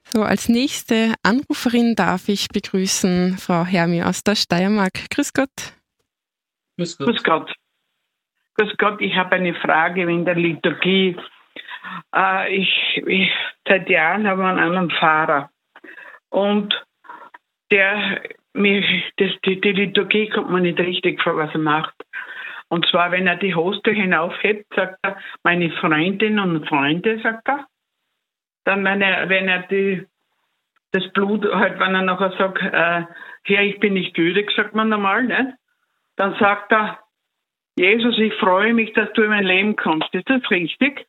So, als nächste Anruferin darf ich begrüßen Frau Hermi aus der Steiermark. Grüß Gott. Grüß Gott. Grüß Gott. Grüß Gott, ich habe eine Frage in der Liturgie. Seit Jahren habe ich einen anderen Pfarrer. Und die Liturgie kommt mir nicht richtig vor, was er macht. Und zwar, wenn er die Hostie hinaufhebt, sagt er, meine Freundinnen und Freunde, sagt er. Dann, wenn er das Blut, halt, wenn er nachher sagt, Herr, ich bin nicht würdig, sagt man normal, ne? Dann sagt er, Jesus, ich freue mich, dass du in mein Leben kommst. Ist das richtig?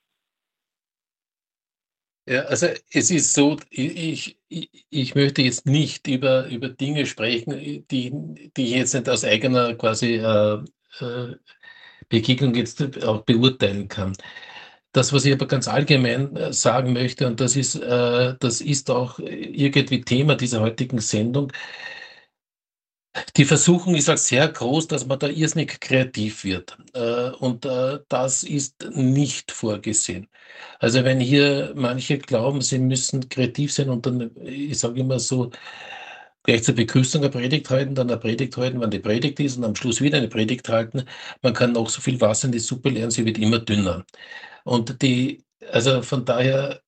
Ja, also es ist so, ich möchte jetzt nicht über Dinge sprechen, die ich jetzt nicht aus eigener quasi Begegnung jetzt auch beurteilen kann. Das, was ich aber ganz allgemein sagen möchte, und das ist auch irgendwie Thema dieser heutigen Sendung, die Versuchung ist auch sehr groß, dass man da irrsinnig kreativ wird. Und das ist nicht vorgesehen. Also wenn hier manche glauben, sie müssen kreativ sein und dann, ich sage immer so, gleich zur Begrüßung eine Predigt halten, dann eine Predigt halten, wann die Predigt ist und am Schluss wieder eine Predigt halten. Man kann noch so viel Wasser in die Suppe leeren, sie wird immer dünner. Und also von daher,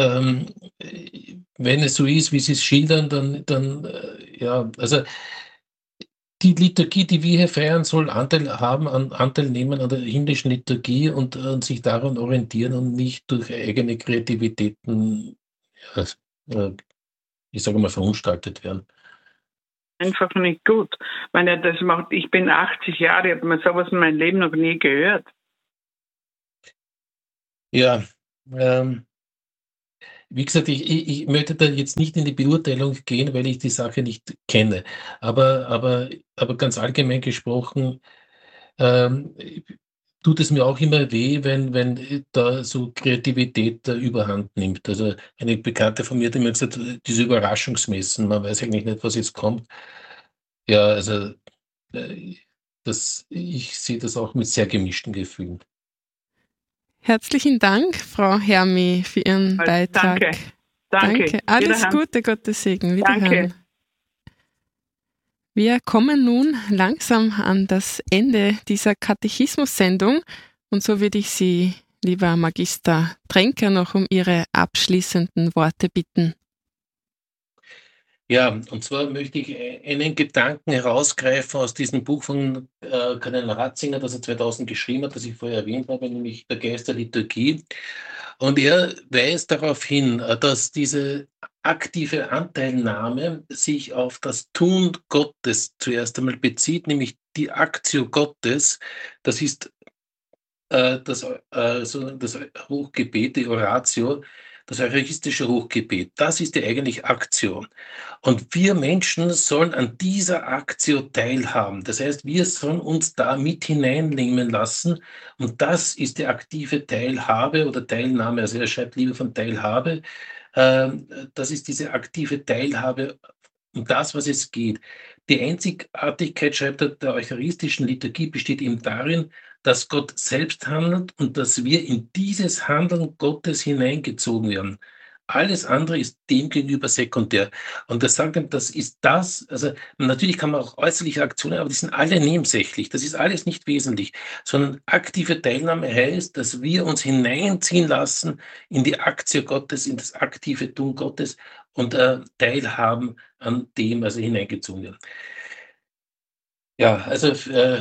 wenn es so ist, wie Sie es schildern, dann ja, also die Liturgie, die wir hier feiern, soll Anteil nehmen an der himmlischen Liturgie und sich daran orientieren und nicht durch eigene Kreativitäten, ich sage mal, verunstaltet werden. Einfach nicht gut. Wenn er das macht, ich bin 80 Jahre, ich habe mir sowas in meinem Leben noch nie gehört. Ja, wie gesagt, ich möchte da jetzt nicht in die Beurteilung gehen, weil ich die Sache nicht kenne. Aber ganz allgemein gesprochen, tut es mir auch immer weh, wenn da so Kreativität Überhand nimmt. Also eine Bekannte von mir hat immer gesagt, diese Überraschungsmessen, man weiß eigentlich nicht, was jetzt kommt. Ja, also ich sehe das auch mit sehr gemischten Gefühlen. Herzlichen Dank, Frau Hermi, für Ihren Beitrag. Danke. Alles Gute, Gottes Segen. Wiederhören. Danke. Wir kommen nun langsam an das Ende dieser Katechismus-Sendung und so würde ich Sie, lieber Magister Tränker, noch um Ihre abschließenden Worte bitten. Ja, und zwar möchte ich einen Gedanken herausgreifen aus diesem Buch von Kardinal Ratzinger, das er 2000 geschrieben hat, das ich vorher erwähnt habe, nämlich Der Geist der Liturgie. Und er weist darauf hin, dass diese aktive Anteilnahme sich auf das Tun Gottes zuerst einmal bezieht, nämlich die Actio Gottes. Das ist das Hochgebet, die Oratio, das eucharistische Hochgebet. Das ist die eigentliche Aktion. Und wir Menschen sollen an dieser Aktio teilhaben. Das heißt, wir sollen uns da mit hineinnehmen lassen. Und das ist die aktive Teilhabe oder Teilnahme. Also er schreibt lieber von Teilhabe. Das ist diese aktive Teilhabe um das, was es geht. Die Einzigartigkeit, schreibt er, der eucharistischen Liturgie besteht eben darin, dass Gott selbst handelt und dass wir in dieses Handeln Gottes hineingezogen werden. Alles andere ist dem gegenüber sekundär. Und er sagt dann, das ist das, also natürlich kann man auch äußerliche Aktionen, aber die sind alle nebensächlich. Das ist alles nicht wesentlich, sondern aktive Teilnahme heißt, dass wir uns hineinziehen lassen in die Aktio Gottes, in das aktive Tun Gottes und teilhaben an dem, also hineingezogen werden. Ja, also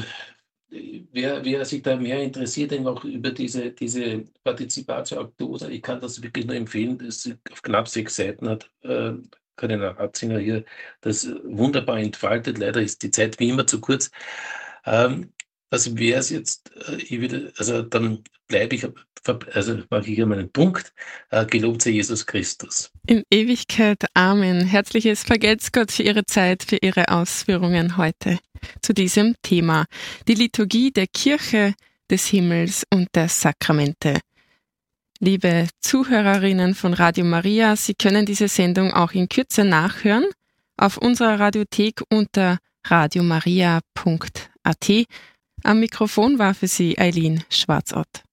wer sich da mehr interessiert, eben auch über diese Participatio Actosa, ich kann das wirklich nur empfehlen, das auf knapp 6 Seiten hat Kardinal Ratzinger hier das wunderbar entfaltet. Leider ist die Zeit wie immer zu kurz. Das wäre es jetzt, dann bleibe ich, also mache ich hier meinen Punkt. Gelobt sei Jesus Christus. In Ewigkeit. Amen. Herzliches Vergelt's Gott für Ihre Zeit, für Ihre Ausführungen heute zu diesem Thema. Die Liturgie der Kirche, des Himmels und der Sakramente. Liebe Zuhörerinnen von Radio Maria, Sie können diese Sendung auch in Kürze nachhören auf unserer Radiothek unter radiomaria.at. Am Mikrofon war für Sie Eileen Schwarzott.